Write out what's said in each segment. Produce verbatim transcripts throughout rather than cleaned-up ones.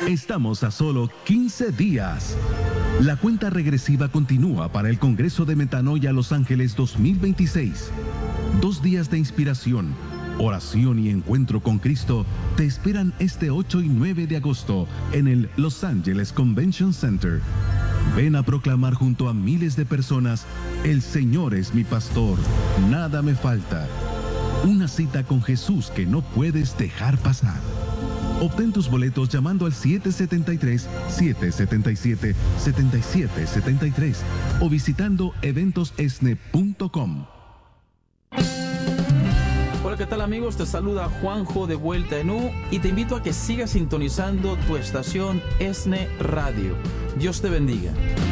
Estamos a solo quince días. La cuenta regresiva continúa para el Congreso de Metanoia Los Ángeles dos mil veintiséis. Dos días de inspiración, oración y encuentro con Cristo te esperan este ocho y nueve de agosto en el Los Angeles Convention Center. Ven a proclamar junto a miles de personas: el Señor es mi pastor, nada me falta. Una cita con Jesús que no puedes dejar pasar. Obtén tus boletos llamando al siete siete tres, siete siete siete, siete siete siete tres o visitando eventos esne punto com. Hola, ¿qué tal amigos? Te saluda Juanjo de vuelta en U y te invito a que sigas sintonizando tu estación ESNE Radio. Dios te bendiga.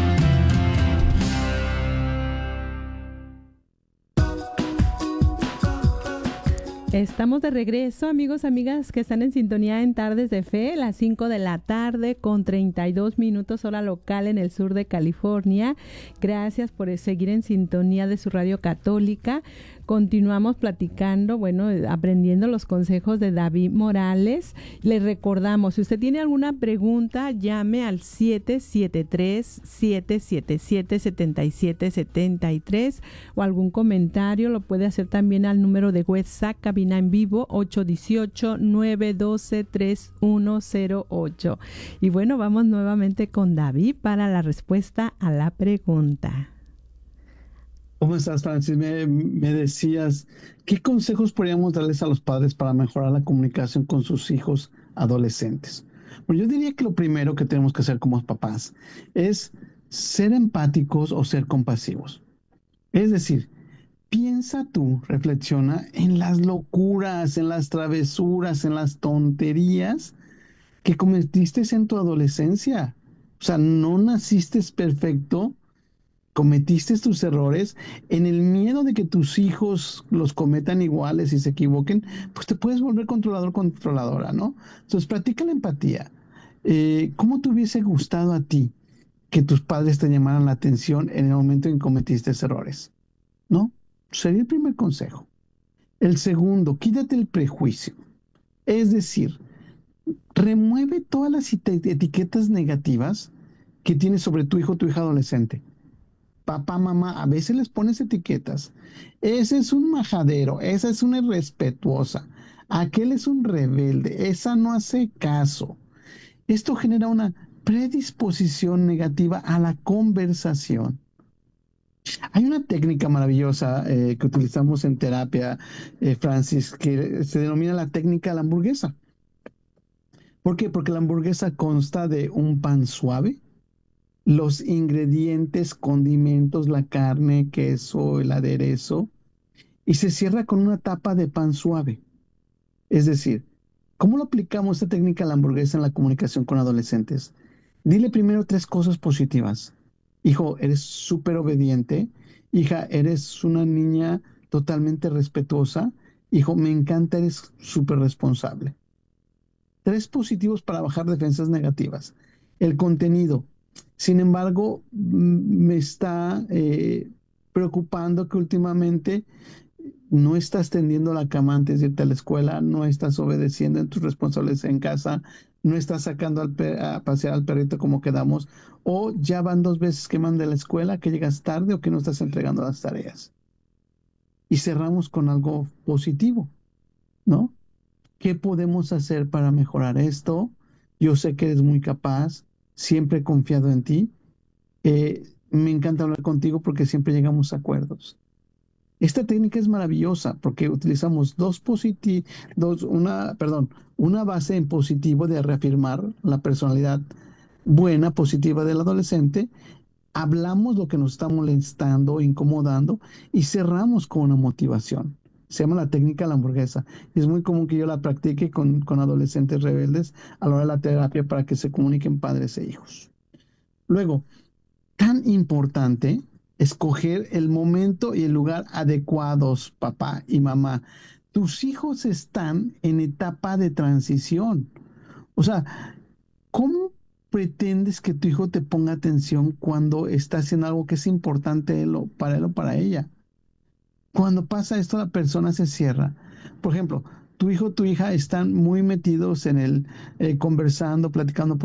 Estamos de regreso, amigos, amigas que están en sintonía en Tardes de Fe, las cinco de la tarde con treinta y dos minutos hora local en el sur de California. Gracias por seguir en sintonía de su radio católica. Continuamos platicando, bueno, aprendiendo los consejos de David Morales. Les recordamos, si usted tiene alguna pregunta, llame al siete siete tres, siete siete siete, siete siete siete tres o algún comentario lo puede hacer también al número de WhatsApp, cabina en vivo, ocho uno ocho, nueve uno dos, tres uno cero ocho. Y bueno, vamos nuevamente con David para la respuesta a la pregunta. ¿Cómo estás, Francis? Me, me decías, ¿qué consejos podríamos darles a los padres para mejorar la comunicación con sus hijos adolescentes? Bueno, yo diría que lo primero que tenemos que hacer como papás es ser empáticos o ser compasivos. Es decir, piensa tú, reflexiona en las locuras, en las travesuras, en las tonterías que cometiste en tu adolescencia. O sea, no naciste perfecto. Cometiste tus errores, en el miedo de que tus hijos los cometan iguales y se equivoquen, pues te puedes volver controlador, controladora, ¿no? Entonces, practica la empatía. Eh, ¿Cómo te hubiese gustado a ti que tus padres te llamaran la atención en el momento en que cometiste errores? ¿No? Sería el primer consejo. El segundo, quítate el prejuicio. Es decir, remueve todas las etiquetas negativas que tienes sobre tu hijo o tu hija adolescente. Papá, mamá, a veces les pones etiquetas. Ese es un majadero, esa es una irrespetuosa, aquel es un rebelde, esa no hace caso. Esto genera una predisposición negativa a la conversación. Hay una técnica maravillosa eh, que utilizamos en terapia, eh, Francis, que se denomina la técnica de la hamburguesa. ¿Por qué? Porque la hamburguesa consta de un pan suave, los ingredientes, condimentos, la carne, queso, el aderezo, y se cierra con una tapa de pan suave. Es decir, ¿cómo lo aplicamos esta técnica a la hamburguesa en la comunicación con adolescentes? Dile primero tres cosas positivas. Hijo, eres súper obediente. Hija, eres una niña totalmente respetuosa. Hijo, me encanta, eres súper responsable. Tres positivos para bajar defensas negativas. El contenido. Sin embargo, me está eh, preocupando que últimamente no estás tendiendo la cama antes de irte a la escuela, no estás obedeciendo en tus responsabilidades en casa, no estás sacando al pe- a pasear al perrito como quedamos, o ya van dos veces que mandan de la escuela, que llegas tarde o que no estás entregando las tareas. Y cerramos con algo positivo, ¿no? ¿Qué podemos hacer para mejorar esto? Yo sé que eres muy capaz, siempre he confiado en ti. Eh, me encanta hablar contigo porque siempre llegamos a acuerdos. Esta técnica es maravillosa porque utilizamos dos positivos, dos, una, perdón, una base en positivo de reafirmar la personalidad buena, positiva del adolescente. Hablamos lo que nos está molestando, incomodando y cerramos con una motivación. Se llama la técnica de la hamburguesa. Es muy común que yo la practique con, con adolescentes rebeldes a la hora de la terapia para que se comuniquen padres e hijos. Luego, tan importante escoger el momento y el lugar adecuados, papá y mamá. Tus hijos están en etapa de transición. O sea, ¿cómo pretendes que tu hijo te ponga atención cuando está haciendo algo que es importante para él o para ella? Cuando pasa esto, la persona se cierra. Por ejemplo, tu hijo o tu hija están muy metidos en el eh, conversando, platicando